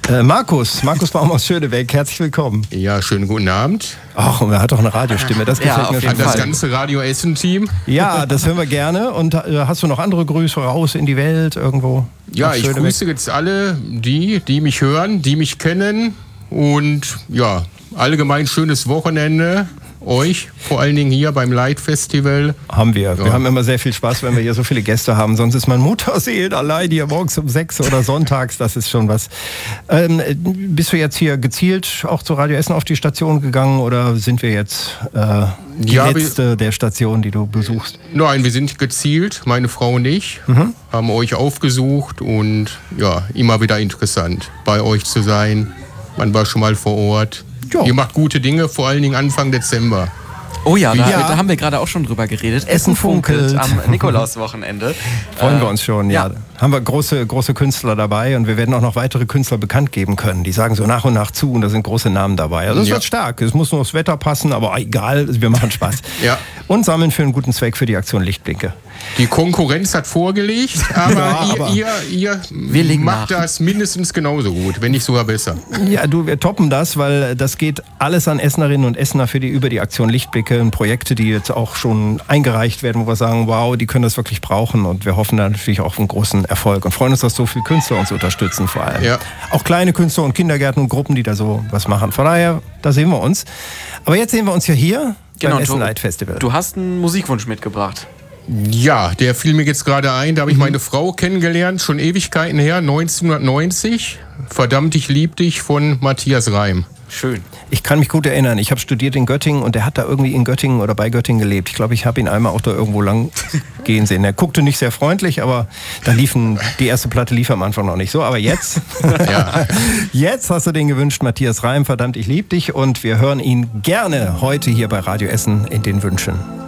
Markus Baum aus Schönebeck, herzlich willkommen. Ja, schönen guten Abend. Ach, und er hat doch eine Radiostimme, das gefällt mir schon. An das ganze Radio Essen-Team. Ja, das hören wir gerne. Und hast du noch andere Grüße raus in die Welt irgendwo? Ja, ich grüße jetzt alle die mich hören, die mich kennen. Und ja, allgemein schönes Wochenende. Euch, vor allen Dingen hier beim Light Festival. Haben wir. Ja. Wir haben immer sehr viel Spaß, wenn wir hier so viele Gäste haben. Sonst ist man Mutterseelen allein hier morgens um 6 oder sonntags. Das ist schon was. Bist du jetzt hier gezielt auch zu Radio Essen auf die Station gegangen oder sind wir jetzt die letzte der Station, die du besuchst? Nein, wir sind gezielt, meine Frau und ich, haben euch aufgesucht und ja, immer wieder interessant, bei euch zu sein. Man war schon mal vor Ort. Jo. Ihr macht gute Dinge, vor allen Dingen Anfang Dezember. Oh ja, da haben wir gerade auch schon drüber geredet. Essen funkelt am Nikolauswochenende. Freuen wir uns schon, ja. Haben wir große Künstler dabei und wir werden auch noch weitere Künstler bekannt geben können. Die sagen so nach und nach zu und da sind große Namen dabei. Also es wird stark. Es muss nur das Wetter passen, aber egal, wir machen Spaß. Ja. Und sammeln für einen guten Zweck für die Aktion Lichtblinke. Die Konkurrenz hat vorgelegt, aber ihr macht das mindestens genauso gut, wenn nicht sogar besser. Ja, wir toppen das, weil das geht alles an Essenerinnen und Essener über die Aktion Lichtblicke. Projekte, die jetzt auch schon eingereicht werden, wo wir sagen, wow, die können das wirklich brauchen und wir hoffen da natürlich auch auf einen großen Erfolg und freuen uns, dass so viele Künstler uns unterstützen vor allem. Ja. Auch kleine Künstler und Kindergärten und Gruppen, die da so was machen. Von daher, da sehen wir uns. Aber jetzt sehen wir uns ja hier beim Essen Light Festival. Du hast einen Musikwunsch mitgebracht. Ja, der fiel mir jetzt gerade ein. Da habe ich meine Frau kennengelernt, schon Ewigkeiten her, 1990. Verdammt, ich lieb dich von Matthias Reim. Schön. Ich kann mich gut erinnern. Ich habe studiert in Göttingen und er hat da irgendwie in Göttingen oder bei Göttingen gelebt. Ich glaube, ich habe ihn einmal auch da irgendwo lang gehen sehen. Er guckte nicht sehr freundlich, aber die erste Platte lief am Anfang noch nicht so. Aber jetzt, jetzt hast du den gewünscht, Matthias Reim, verdammt, ich lieb dich. Und wir hören ihn gerne heute hier bei Radio Essen in den Wünschen.